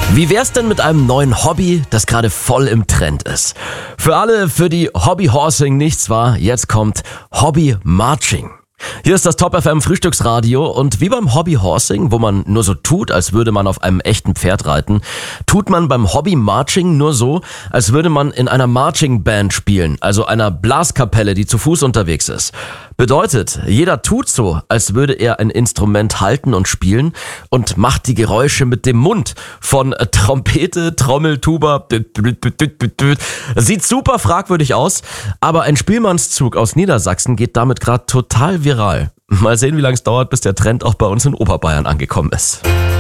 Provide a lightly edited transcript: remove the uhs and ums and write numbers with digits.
Wie wär's denn mit einem neuen Hobby, das gerade voll im Trend ist? Für alle, für die Hobby-Horsing nichts war, jetzt kommt Hobby-Marching. Hier ist das Top FM Frühstücksradio und wie beim Hobby-Horsing, wo man nur so tut, als würde man auf einem echten Pferd reiten, tut man beim Hobby-Marching nur so, als würde man in einer Marching-Band spielen, also einer Blaskapelle, die zu Fuß unterwegs ist. Bedeutet, jeder tut so, als würde er ein Instrument halten und spielen und macht die Geräusche mit dem Mund von Trompete, Trommel, Tuba. Sieht super fragwürdig aus, aber ein Spielmannszug aus Niedersachsen geht damit gerade total viral. Mal sehen, wie lange es dauert, bis der Trend auch bei uns in Oberbayern angekommen ist.